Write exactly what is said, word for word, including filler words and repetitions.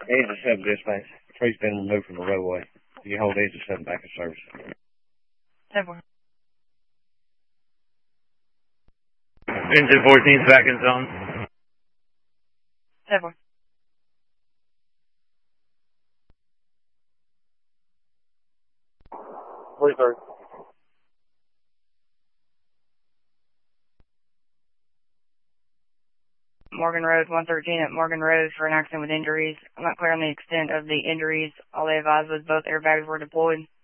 Engine seven dispatch. Tree's been removed from the roadway. You hold engine seven back in service. Seven. Engine fourteen's back in zone. Seven. Three-third. Morgan Road, one thirteen at Morgan Road for an accident with injuries. I'm not clear on the extent of the injuries. All they advised was both airbags were deployed.